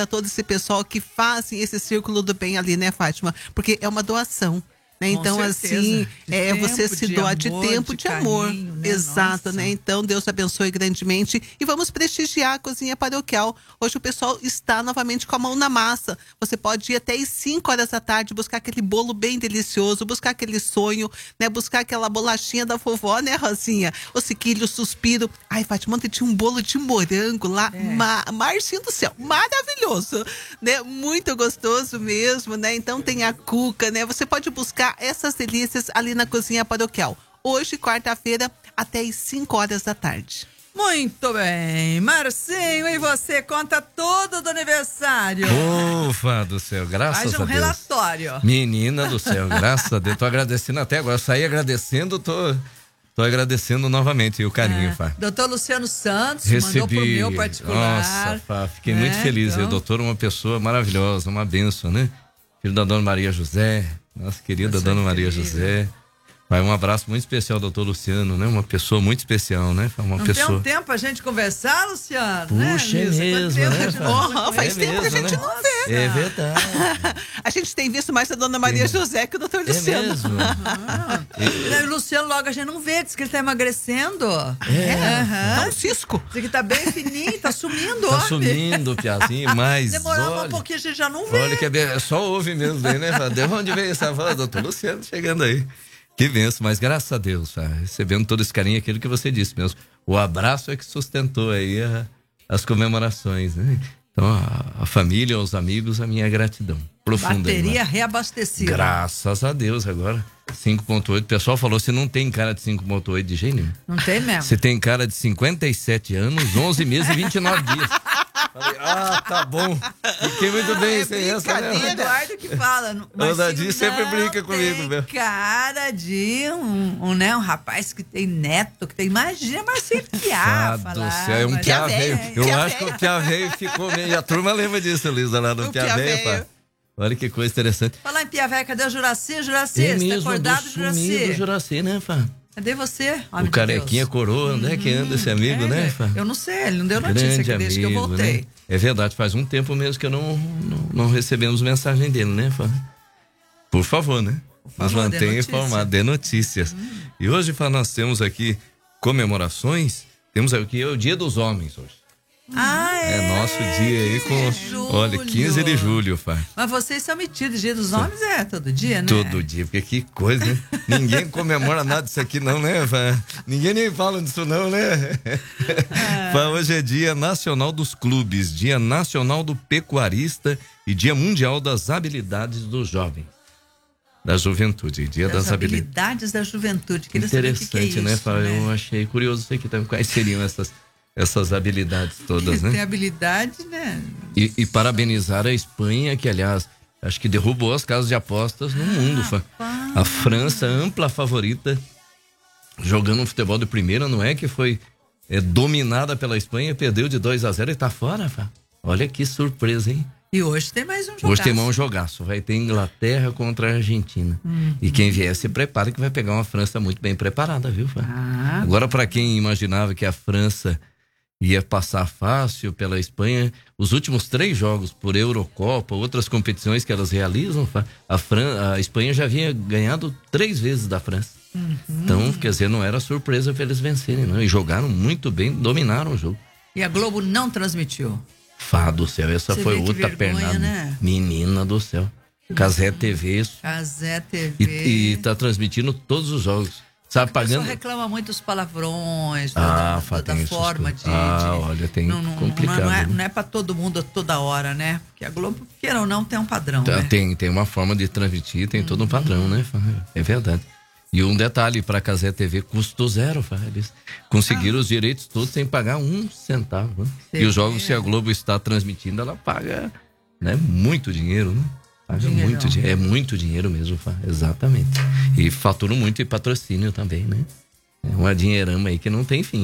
a todo esse pessoal que fazem esse círculo do bem ali, né, Fátima? Porque é uma doação. Né? Então, certeza. assim, Tempo, você se doa de tempo, de amor. carinho, né? Exato, Nossa. né? Então, Deus abençoe grandemente. E vamos prestigiar a cozinha paroquial. Hoje o pessoal está novamente com a mão na massa. Você pode ir até às 5 horas da tarde, buscar aquele bolo bem delicioso, buscar aquele sonho, né? Buscar aquela bolachinha da vovó, né, Rosinha? O sequilho, o suspiro. Ai, Fátima, ontem tinha um bolo de morango lá. Marcinho do céu, maravilhoso, né? Muito gostoso mesmo, né? Então tem a cuca, né? Você pode buscar essas delícias ali na cozinha paroquial. Hoje, quarta-feira, até às 5 horas da tarde. Muito bem, Marcinho, e você conta tudo do aniversário. Ufa do céu, graças Faz a um Deus. relatório. Menina do céu, graças a Deus. Tô agradecendo até agora. Saí agradecendo, tô agradecendo novamente o carinho, Fá. Doutor Luciano Santos Recebi. mandou pro meu particular. Nossa, Fá, fiquei muito feliz. Então... O doutor é uma pessoa maravilhosa, uma bênção, né? Filho da Dona Maria José, nossa querida Dona Maria José. Vai um abraço muito especial ao doutor Luciano, né? Uma pessoa muito especial, né? Uma não pessoa... tem um tempo a gente conversar, Luciano? Puxa, né, é mesmo, né? Faz tempo que a gente não vê. É verdade. A gente tem visto mais a Dona Maria José que o doutor Luciano. É mesmo. E o Luciano logo a gente não vê, diz que ele tá emagrecendo. Tá um cisco. Diz que tá bem fininho, tá sumindo, Tá homem. sumindo, Piazinho, mas Demorava um pouquinho, a gente já não vê. Olha que só ouve mesmo, né? De onde veio essa voz? Doutor Luciano chegando aí. Que benção, mas graças a Deus, recebendo todo esse carinho, aquilo que você disse mesmo. O abraço é que sustentou aí as comemorações, né? Então, a família, os amigos, a minha gratidão profunda. Bateria reabastecida. Graças a Deus, agora 5.8. O pessoal falou, você não tem cara de 5.8 de jeito nenhum. Não tem mesmo. Você tem cara de 57 anos, 11 meses e 29 dias. Falei, tá bom. Fiquei muito bem sem essa, né? O Eduardo que fala. O Dadinho sempre brinca comigo, meu. Cara de um rapaz que tem neto, que tem. Imagina, Marcinho Piá. Do céu, é um Piá velho. Eu acho que o Piá velho ficou meio. E a turma lembra disso, Luísa, lá no Piá velho, pá. Olha que coisa interessante. Falar em Piá velho, cadê o Juraci? Juraci, você tá acordado, Juraci? Do Juraci, né, Fá? Cadê você? O carequinha coroa, onde é que anda esse amigo, né, Fá? Eu não sei, ele não deu notícia aqui desde que eu voltei. Né? É verdade, faz um tempo mesmo que eu não recebemos mensagem dele, né, Fá? Por favor, né? Nos mantenha informado, dê notícias. E hoje, Fá, nós temos aqui comemorações. Temos aqui o Dia dos Homens hoje. É nosso dia aí com... Olha, 15 de julho, Fá. Mas vocês são metidos, Dia dos Homens é todo dia, né? Todo dia, porque que coisa, né? Ninguém comemora nada disso aqui não, né, Fá? Ninguém nem fala disso não, né? Fá, hoje é Dia Nacional dos Clubes, Dia Nacional do Pecuarista e Dia Mundial das Habilidades dos Jovens. Da Juventude, Dia das Habilidades da Juventude. Interessante, é né, isso, Fá? né? Eu achei curioso isso aqui também. Quais seriam essas habilidades todas, né? Tem habilidade, né? E parabenizar a Espanha, que aliás, acho que derrubou as casas de apostas no mundo, Fá. A França, ampla favorita, jogando um futebol de primeira, não é que foi dominada pela Espanha, perdeu de 2-0 e tá fora, Fá. Olha que surpresa, hein? E hoje tem mais um jogaço. Hoje tem mais um jogaço, vai ter Inglaterra contra a Argentina. E quem vier se prepara que vai pegar uma França muito bem preparada, viu, Fá? Agora, para quem imaginava que a França ia passar fácil pela Espanha, os últimos 3 jogos por Eurocopa, outras competições que elas realizam, a Espanha já havia ganhado 3 vezes da França. Então, quer dizer, não era surpresa para eles vencerem, não. E jogaram muito bem, dominaram o jogo. E a Globo não transmitiu. Fá do céu, essa foi outra pernada. Né? Menina do céu. Casé TV. Casé TV. E tá transmitindo todos os jogos. Sabe, pagando... A pessoa reclama muito dos palavrões, da forma de... olha, tem complicado. Não é pra todo mundo toda hora, né? Porque a Globo, queira ou não, tem um padrão, né? Tem uma forma de transmitir, tem todo um padrão, né? É verdade. E um detalhe, para a Casé TV, custo 0, eles conseguiram os direitos todos sem pagar 1 centavo. Né? E os jogos, se a Globo está transmitindo, ela paga, né, muito dinheiro, né? Paga muito dinheiro, é muito dinheiro mesmo, exatamente. E faturam muito e patrocínio também, né? É uma dinheirama aí que não tem fim,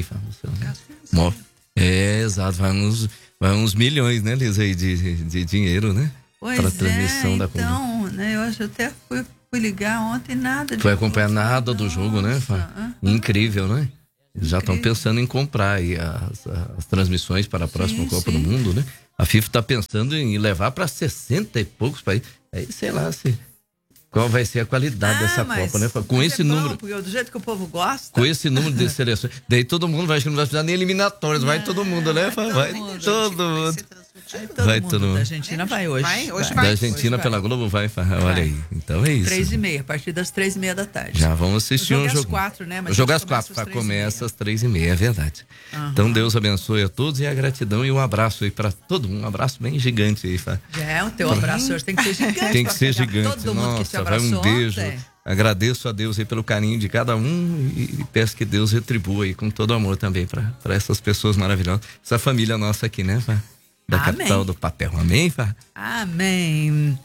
exato, vai uns milhões, né, Liz, aí de dinheiro, né? Para transmissão da Copa. Então, né, eu acho até fui ligar ontem, nada. Foi acompanhar nada do jogo, né? Incrível, né? Eles já estão pensando em comprar aí as transmissões para a próxima Copa do Mundo, né? A FIFA está pensando em levar para 60 e poucos países. Aí, sei lá, qual vai ser a qualidade dessa Copa, né? Com esse número. Porque do jeito que o povo gosta. Com esse número de seleções. Daí todo mundo vai, acho que não vai precisar nem eliminatórias. Vai todo mundo, né? Vai todo mundo. Vai todo mundo. Da Argentina vai hoje. Hoje vai. Da Argentina pela Globo vai. Olha aí. Então é isso. 3h30, a partir das 3h30 da tarde. Já vamos assistir um jogo. Às 4, né? O jogo às 4, começa às 3h30, é verdade. Então Deus abençoe a todos e a gratidão e um abraço aí pra todo mundo. Um abraço bem gigante aí. O teu abraço hoje tem que ser gigante. Tem que ser gigante. Todo mundo que te abraçou. Vai um beijo. Agradeço a Deus aí pelo carinho de cada um e peço que Deus retribua aí com todo amor também para essas pessoas maravilhosas. Essa família nossa aqui, né, Fá? Da capital do papel. Amém, Fá? Amém.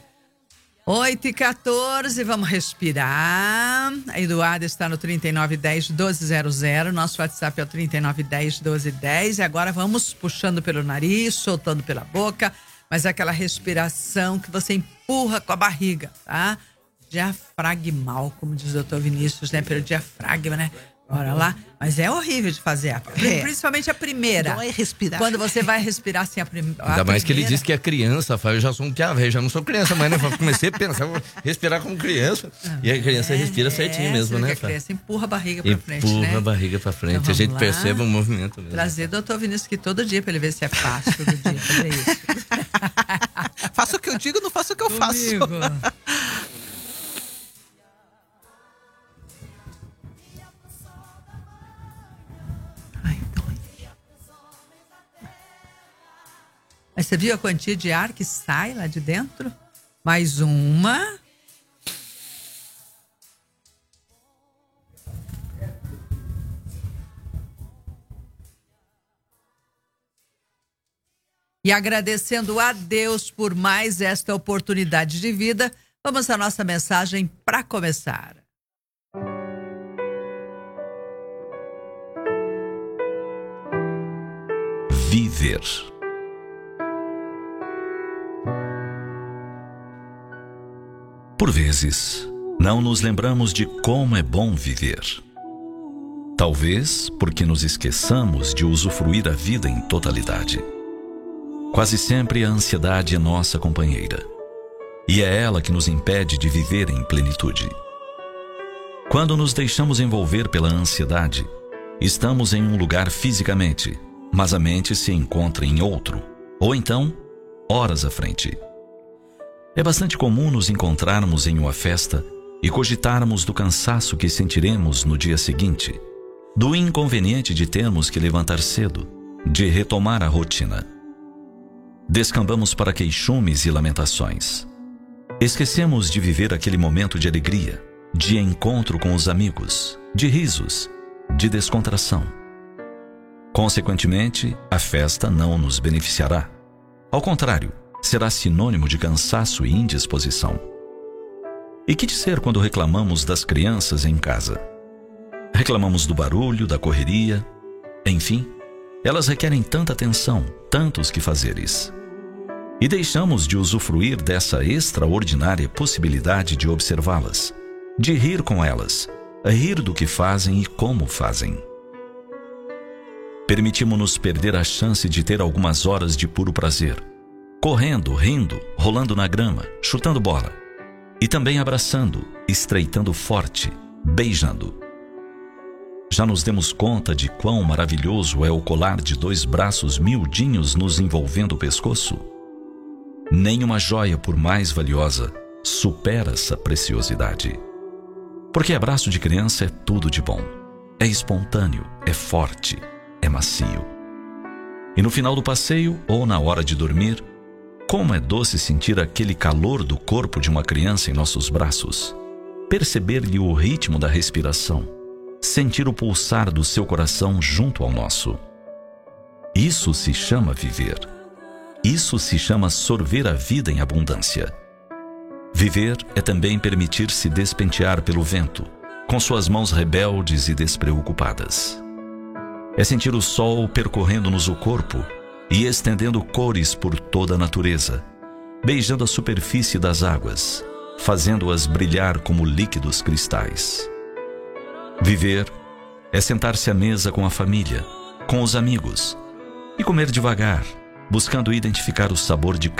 8h14, vamos respirar. A Eduarda está no 3910-1200. Nosso WhatsApp é o 3910-1210. E agora vamos puxando pelo nariz, soltando pela boca. Mas é aquela respiração que você empurra com a barriga, tá? Diafragmal, como diz o Dr. Vinícius, né? Pelo diafragma, né? Bora lá. Mas é horrível de fazer, principalmente a primeira. Dói respirar. Quando você vai respirar assim a primeira. Ainda mais que ele disse que é criança, eu já sou um piá velho, já não sou criança, mas né? Comecei a pensar, vou respirar como criança. E a criança respira certinho mesmo, né? A criança empurra a barriga pra frente, né? Empurra a barriga pra frente, então, a gente percebe o movimento mesmo. Trazer o Dr. Vinícius aqui todo dia pra ele ver se é fácil todo dia fazer isso. Faço o que eu digo, não faço o que eu faço. Mas você viu a quantia de ar que sai lá de dentro? Mais uma. E agradecendo a Deus por mais esta oportunidade de vida, vamos à nossa mensagem para começar. Viver. Por vezes, não nos lembramos de como é bom viver. Talvez porque nos esqueçamos de usufruir a vida em totalidade. Quase sempre a ansiedade é nossa companheira. E é ela que nos impede de viver em plenitude. Quando nos deixamos envolver pela ansiedade, estamos em um lugar fisicamente, mas a mente se encontra em outro, ou então, horas à frente. É bastante comum nos encontrarmos em uma festa e cogitarmos do cansaço que sentiremos no dia seguinte, do inconveniente de termos que levantar cedo, de retomar a rotina. Descambamos para queixumes e lamentações. Esquecemos de viver aquele momento de alegria, de encontro com os amigos, de risos, de descontração. Consequentemente, a festa não nos beneficiará. Ao contrário, será sinônimo de cansaço e indisposição. E que dizer quando reclamamos das crianças em casa? Reclamamos do barulho, da correria. Enfim, elas requerem tanta atenção, tantos quefazeres. E deixamos de usufruir dessa extraordinária possibilidade de observá-las, de rir com elas, rir do que fazem e como fazem. Permitimos-nos perder a chance de ter algumas horas de puro prazer, correndo, rindo, rolando na grama, chutando bola. E também abraçando, estreitando forte, beijando. Já nos demos conta de quão maravilhoso é o colar de 2 braços miudinhos nos envolvendo o pescoço? Nenhuma joia, por mais valiosa, supera essa preciosidade. Porque abraço de criança é tudo de bom. É espontâneo, é forte, é macio. E no final do passeio, ou na hora de dormir, como é doce sentir aquele calor do corpo de uma criança em nossos braços, perceber-lhe o ritmo da respiração, sentir o pulsar do seu coração junto ao nosso. Isso se chama viver. Isso se chama sorver a vida em abundância. Viver é também permitir-se despentear pelo vento, com suas mãos rebeldes e despreocupadas. É sentir o sol percorrendo-nos o corpo e estendendo cores por toda a natureza, beijando a superfície das águas, fazendo-as brilhar como líquidos cristais. Viver É sentar-se à mesa com a família, com os amigos, e comer devagar, buscando identificar o sabor de